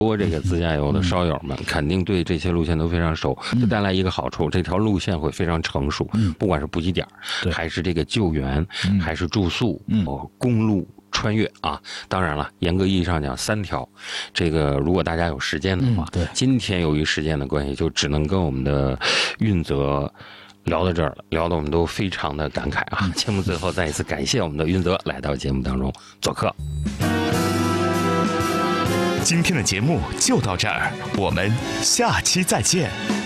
多这个自驾游的烧友们肯定对这些路线都非常熟，这带来一个好处，这条路线会非常成熟，不管是补给点还是这个救援，还是住宿，公路穿越啊。当然了，严格意义上讲3条，这个如果大家有时间的话，今天由于时间的关系，就只能跟我们的运泽聊到这儿了，聊得我们都非常的感慨啊。节目最后再一次感谢我们的运泽来到节目当中做客。 今天的节目就到这儿，我们下期再见。